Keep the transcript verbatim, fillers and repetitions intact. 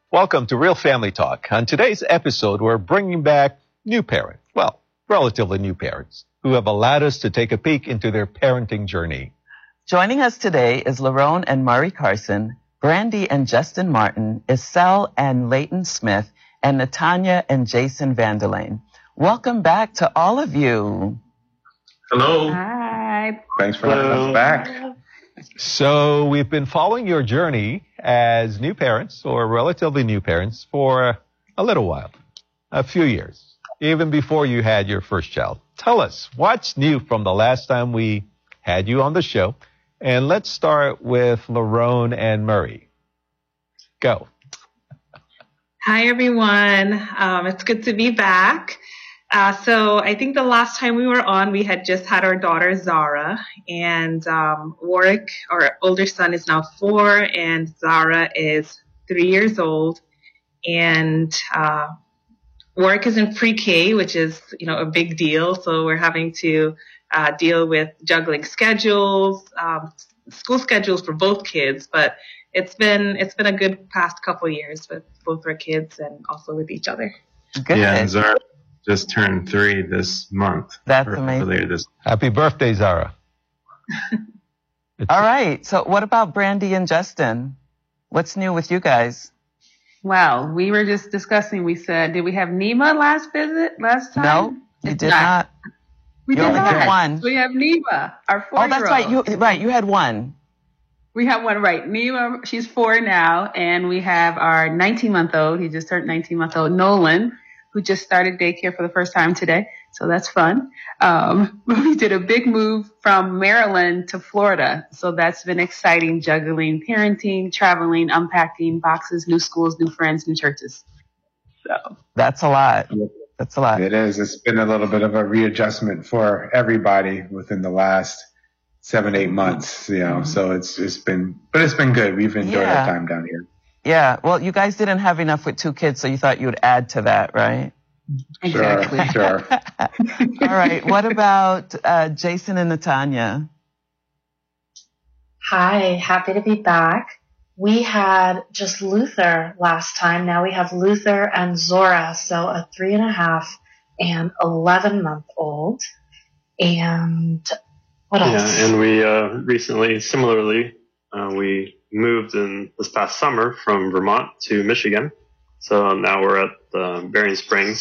Welcome to Real Family Talk. On today's episode, we're bringing back new parents, well, relatively new parents, who have allowed us to take a peek into their parenting journey. Joining us today is Lerone and Murray Carson, Brandy and Justin Martin, Estelle and Leighton Smith, and Natanya and Jason Vanderlane. Welcome back to all of you. Hello. Hi. Thanks for having us back. So we've been following your journey as new parents or relatively new parents for a little while, a few years, even before you had your first child. Tell us, what's new from the last time we had you on the show? And let's start with Lerone and Murray. Go. Hi, everyone. Um, it's good to be back. Uh, so I think the last time we were on, we had just had our daughter, Zara, and um, Warwick, our older son, is now four, and Zara is three years old. And uh, Warwick is in pre-K, which is, you know, a big deal. So we're having to uh, deal with juggling schedules, um, school schedules for both kids. But it's been it's been a good past couple years with both our kids and also with each other. Good. Yeah, and Zara just turned three this month. That's amazing. Earlier this Happy birthday, Zara. All right. So what about Brandy and Justin? What's new with you guys? Well, we were just discussing, we said, did we have Nima last visit, last time? No, you It's did not. We You did only not. had one. We have Nima, our Oh, four-year-old. that's right. You right. You had one. We have one, right. Nima, she's four now, and we have our nineteen-month-old, he just turned nineteen-month-old, Nolan, who just started daycare for the first time today. So that's fun. Um, we did a big move from Maryland to Florida. So that's been exciting, juggling, parenting, traveling, unpacking, boxes, new schools, new friends, new churches. So That's a lot. That's a lot. It is. It's been a little bit of a readjustment for everybody within the last seven, eight months, you know, mm-hmm. so it's it's been, but it's been good. We've enjoyed Yeah. our time down here. Yeah. Well, you guys didn't have enough with two kids, so you thought you'd add to that, right? exactly. Sure, sure. All right. What about uh, Jason and Natanya? Hi, happy to be back. We had just Luther last time. Now we have Luther and Zora, so a three and a half and eleven month old. And what else? Yeah, and we uh, recently, similarly, uh, we moved in this past summer from Vermont to Michigan. So now we're at uh, Berrien Springs.